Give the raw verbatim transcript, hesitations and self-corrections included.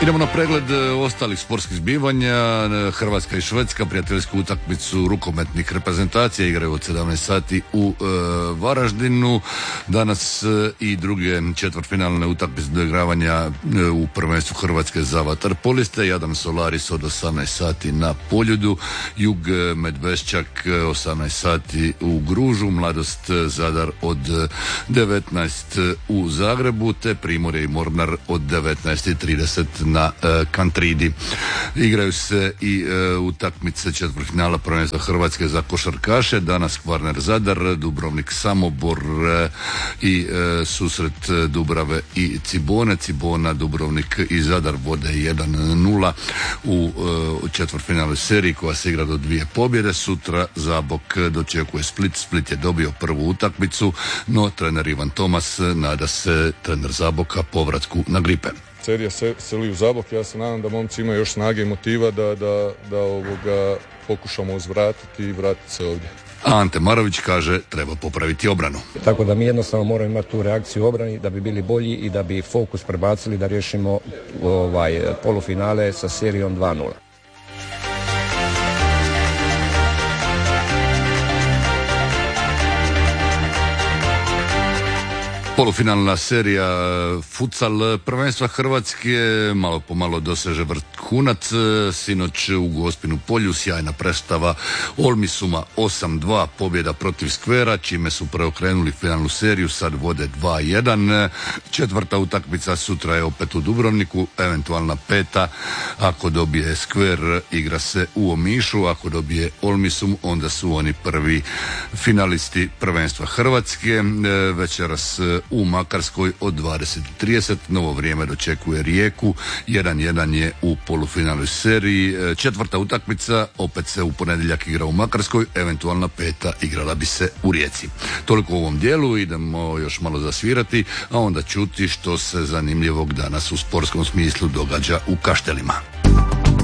Idemo na pregled ostalih sportskih zbivanja. Hrvatska i Švedska prijateljsku utakmicu rukometnih reprezentacija igraju od sedamnaest sati u e, Varaždinu. Danas e, i druge četvrtfinalne utakmice doigravanja e, u prvenstvu Hrvatske za vaterpoliste. Jadran Solaris od osamnaest sati na Poljudu, Jug Medveščak osamnaest sati u Gružu, Mladost Zadar od devetnaest u Zagrebu, te Primorje i Mornar od devetnaest i trideset na e, Kantridi. Igraju se i e, utakmice četvrtfinala prvenstva Hrvatske za košarkaše. Danas Kvarner Zadar, Dubrovnik Samobor e, i e, susret Dubrave i Cibone. Cibona, Dubrovnik i Zadar vode jedan nula u e, četvrtfinalnoj seriji koja se igra do dvije pobjede. Sutra Zabok dočekuje Split. Split je dobio prvu utakmicu, no trener Ivan Tomas nada se, trener Zaboka, povratku na Gripen. Serija se seli u Zabok, ja se nadam da momci imaju još snage i motiva da, da, da ovoga pokušamo uzvratiti i vratiti se ovdje. A Ante Marović kaže treba popraviti obranu. Tako da mi jednostavno moramo imati tu reakciju u obrani da bi bili bolji i da bi fokus prebacili da riješimo ovaj, polufinale sa serijom dva nula. Polufinalna serija futsal prvenstva Hrvatske malo po malo doseže vrhunac. Sinoć u Gospinu polju sjajna predstava Olmisuma osam dva, pobjeda protiv Skvera, čime su preokrenuli finalnu seriju, sad vode dva jedan. Četvrta utakmica sutra je opet u Dubrovniku, eventualna peta ako dobije Skver igra se u Omišu, ako dobije Olmisum onda su oni prvi finalisti prvenstva Hrvatske. Večeras u Makarskoj od dvadeset i trideset novo vrijeme dočekuje Rijeku, jedan jedan je u polufinalnoj seriji. Četvrta utakmica opet se u ponedjeljak igra u Makarskoj, eventualna peta igrala bi se u Rijeci. Toliko u ovom dijelu, idemo još malo zasvirati, a onda čuti što se zanimljivog danas u sportskom smislu događa u Kaštelima.